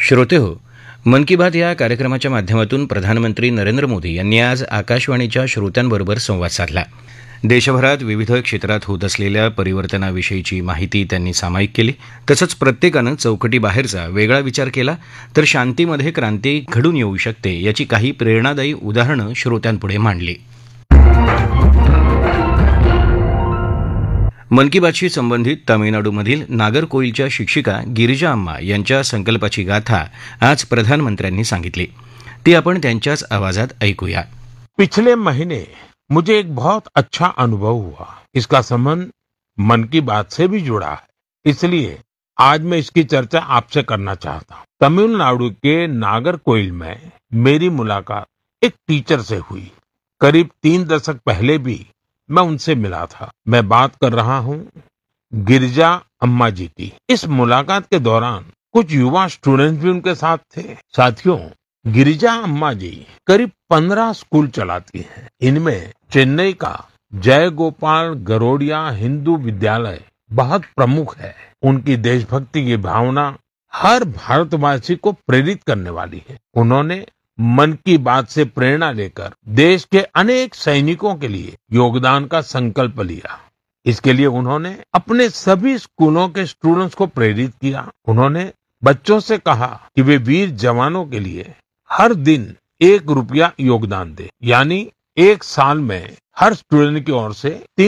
श्रोते हो, मन की बात या कार्यक्रमाच्या माध्यमातून प्रधानमंत्री नरेंद्र मोदी यांनी आज आकाशवाणीच्या श्रोत्यांबरोबर संवाद साधला. देशभरात विविध क्षेत्रात होत असलेल्या परिवर्तनाविषयीची माहिती त्यांनी सामायिक केली. तसंच प्रत्येकानं चौकटीबाहेरचा वेगळा विचार केला तर शांतीमध्ये क्रांती घडून येऊ शकते याची काही प्रेरणादायी उदाहरणं श्रोत्यांपुढे मांडली. मन की बातशी संबंधित तामिळनाडूमधील नागरकोइलच्या शिक्षिका गिरिजा अम्मा यांच्या संकल्पाची गाथा आज प्रधानमंत्र्यांनी सांगितली. ती आपण त्यांच्याच आवाजात ऐकूया. पिछले महीने मुझे एक बहुत अच्छा अनुभव हुआ. इसका संबंध मन की बात से भी जुड़ा है, इसलिए आज मैं इसकी चर्चा आपसे करना चाहता हूँ. तमिलनाडु के नागरकोइल में मेरी मुलाकात एक टीचर से हुई. करीब 3 दशक पहले भी मैं उनसे मिला था. मैं बात कर रहा हूँ गिरिजा अम्मा जी की. इस मुलाकात के दौरान कुछ युवा स्टूडेंट्स भी उनके साथ थे. साथियों, गिरिजा अम्मा जी करीब 15 स्कूल चलाती हैं. इनमें चेन्नई का जय गोपाल गरोडिया हिंदू विद्यालय बहुत प्रमुख है. उनकी देशभक्ति की भावना हर भारतवासी को प्रेरित करने वाली है. उन्होंने मन की बात से प्रेरणा लेकर देश के अनेक सैनिकों के लिए योगदान का संकल्प लिया. इसके लिए उन्होंने अपने सभी स्कूलों के स्टूडेंट्स को प्रेरित किया. उन्होंने बच्चों से कहा कि वे वीर जवानों के लिए हर दिन 1 रुपया योगदान दे. यानी एक साल में हर स्टूडेंट की ओर से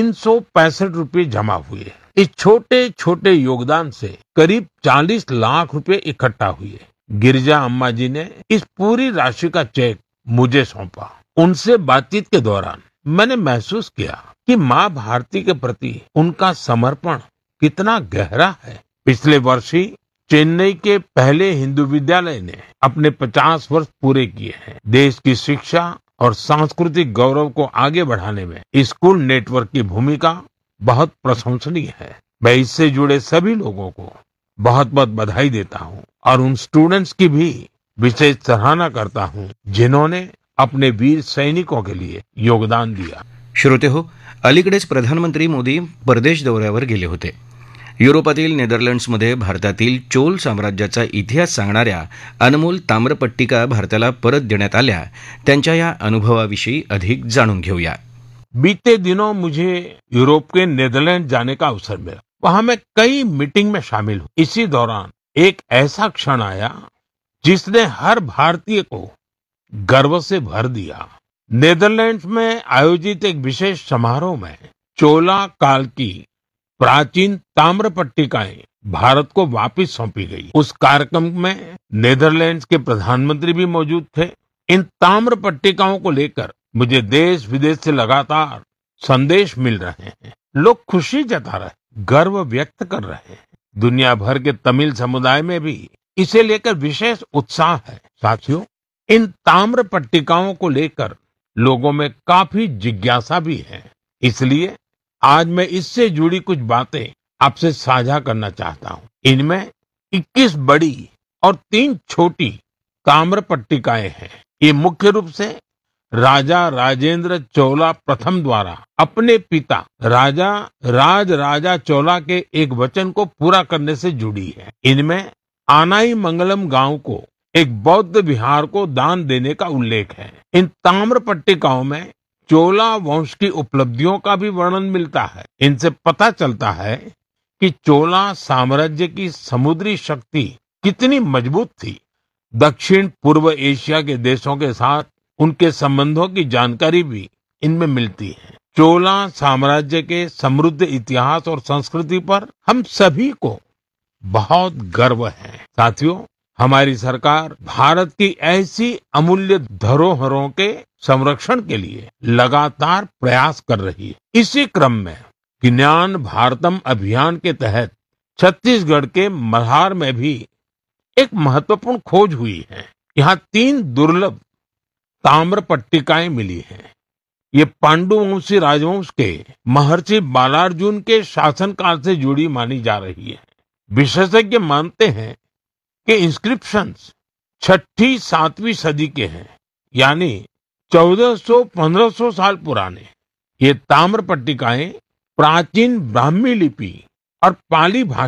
365 रुपये जमा हुए. इस छोटे छोटे योगदान से करीब 40 लाख रुपए इकट्ठा हुए. गिरिजा अम्मा जी ने इस पूरी राशि का चेक मुझे सौंपा. उनसे बातचीत के दौरान मैंने महसूस किया कि माँ भारती के प्रति उनका समर्पण कितना गहरा है. पिछले वर्ष ही चेन्नई के पहले हिंदू विद्यालय ने अपने 50 वर्ष पूरे किए हैं. देश की शिक्षा और सांस्कृतिक गौरव को आगे बढ़ाने में स्कूल नेटवर्क की भूमिका बहुत प्रशंसनीय है. मैं इससे जुड़े सभी लोगों को बहुत बहुत बधाई देता हूँ और उन स्टूडेंट्स की भी विशेष सराहना करता हूँ जिन्होंने अपने वीर सैनिकों के लिए योगदान दिया. श्रोते हो, अलीकडेच प्रधानमंत्री मोदी परदेश दौऱ्यावर गेले होते. युरोपातील नेदरलँड्समध्ये भारतातील चोल साम्राज्याचा इतिहास सांगणाऱ्या अनमोल ताम्रपट्टिका भारताला परत देण्यात आल्या. त्यांच्या या अनुभवाविषयी अधिक जाणून घेऊया. बीते दिनों मुझे यूरोप के नेदरलैंड जाने का अवसर मिला. वहां मैं कई मीटिंग में शामिल हूँ. इसी दौरान एक ऐसा क्षण आया जिसने हर भारतीय को गर्व से भर दिया. नेदरलैंड्स में आयोजित एक विशेष समारोह में चोला काल की प्राचीन ताम्रपट्टिकाएं भारत को वापस सौंपी गई. उस कार्यक्रम में नेदरलैंड्स के प्रधानमंत्री भी मौजूद थे. इन ताम्रपट्टिकाओं को लेकर मुझे देश विदेश से लगातार संदेश मिल रहे हैं. लोग खुशी जता रहे, गर्व व्यक्त कर रहे हैं. दुनिया भर के तमिल समुदाय में भी इसे लेकर विशेष उत्साह है. साथियों, इन ताम्रपट्टिकाओं को लेकर लोगों में काफी जिज्ञासा भी है. इसलिए आज मैं इससे जुड़ी कुछ बातें आपसे साझा करना चाहता हूँ. इनमें 21 बड़ी और 3 छोटी ताम्रपट्टिकाएं हैं. ये मुख्य रूप से राजा राजेंद्र चोला प्रथम द्वारा अपने पिता राजा राजा चोला के एक वचन को पूरा करने से जुड़ी है. इनमें आनाई मंगलम गांव को एक बौद्ध विहार को दान देने का उल्लेख है. इन ताम्रपट्टिकाओं में चोला वंश की उपलब्धियों का भी वर्णन मिलता है. इनसे पता चलता है कि चोला साम्राज्य की समुद्री शक्ति कितनी मजबूत थी. दक्षिण पूर्व एशिया के देशों के साथ उनके संबंधों की जानकारी भी इनमें मिलती है. चोला साम्राज्य के समृद्ध इतिहास और संस्कृति पर हम सभी को बहुत गर्व है. साथियों, हमारी सरकार भारत की ऐसी अमूल्य धरोहरों के संरक्षण के लिए लगातार प्रयास कर रही है. इसी क्रम में ज्ञान भारतम अभियान के तहत छत्तीसगढ़ के मल्हार में भी एक महत्वपूर्ण खोज हुई है. यहाँ 3 दुर्लभ ताम्रपट्टिकाएं मिली हैं. ये पांडुवंशी राजवंश के महर्षि बालार्जुन के शासनकाल से जुड़ी मानी जा रही है. विशेषज्ञ मानते हैं कि इंस्क्रिप्शंस 6ठी 7वीं सदी के हैं, यानी 1400-1500 साल पुराने. ये ताम्रपट्टिकाएं प्राचीन ब्राह्मी लिपि और पाली भाषा